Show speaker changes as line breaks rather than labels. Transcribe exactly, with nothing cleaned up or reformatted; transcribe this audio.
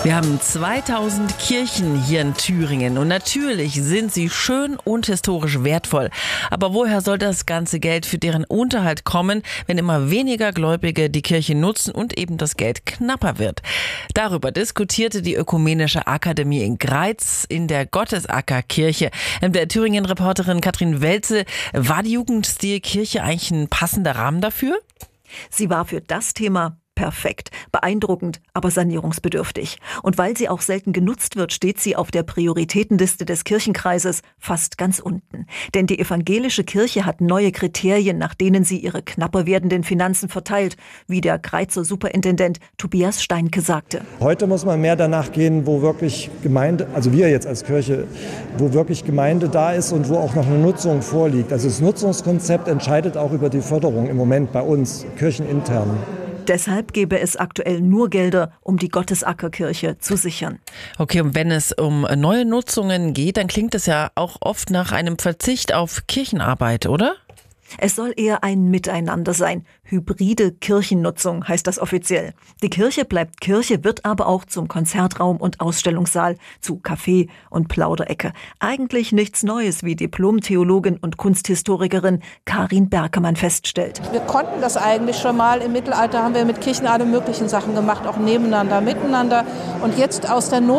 Wir haben zweitausend Kirchen hier in Thüringen und natürlich sind sie schön und historisch wertvoll. Aber woher soll das ganze Geld für deren Unterhalt kommen, wenn immer weniger Gläubige die Kirche nutzen und eben das Geld knapper wird? Darüber diskutierte die Ökumenische Akademie in Greiz in der Gottesackerkirche. Der Thüringen-Reporterin Katrin Welze, war die Jugendstilkirche eigentlich ein passender Rahmen dafür?
Sie war für das Thema perfekt, beeindruckend, aber sanierungsbedürftig. Und weil sie auch selten genutzt wird, steht sie auf der Prioritätenliste des Kirchenkreises fast ganz unten. Denn die evangelische Kirche hat neue Kriterien, nach denen sie ihre knapper werdenden Finanzen verteilt, wie der Greizer Superintendent Tobias Steinke sagte.
Heute muss man mehr danach gehen, wo wirklich Gemeinde, also wir jetzt als Kirche, wo wirklich Gemeinde da ist und wo auch noch eine Nutzung vorliegt. Also das Nutzungskonzept entscheidet auch über die Förderung im Moment bei uns, kirchenintern.
Deshalb gäbe es aktuell nur Gelder, um die Gottesackerkirche zu sichern.
Okay, und wenn es um neue Nutzungen geht, dann klingt es ja auch oft nach einem Verzicht auf Kirchenarbeit, oder?
Es soll eher ein Miteinander sein. Hybride Kirchennutzung heißt das offiziell. Die Kirche bleibt Kirche, wird aber auch zum Konzertraum und Ausstellungssaal, zu Café und Plauderecke. Eigentlich nichts Neues, wie Diplom-Theologin und Kunsthistorikerin Karin Berkemann feststellt.
Wir konnten das eigentlich schon mal. Im Mittelalter haben wir mit Kirchen alle möglichen Sachen gemacht, auch nebeneinander, miteinander. Und jetzt aus der Not